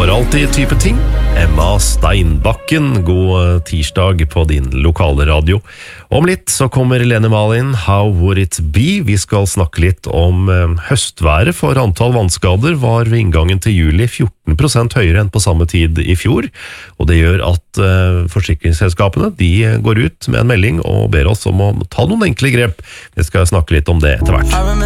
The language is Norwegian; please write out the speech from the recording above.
for alltid type ting. Emma Steinbakken, god tirsdag på din lokale radio. Om litt så kommer Lene Malin, How Would It Be? Vi skal snakke litt om høstværet, for antall vannskader var ved inngangen til juli 14% høyere enn på samme tid i fjor. Og det gjør at forsikringsselskapene, de går ut med en melding og ber oss om å ta noen enkle grep. Vi skal snakke litt om det etter hvert.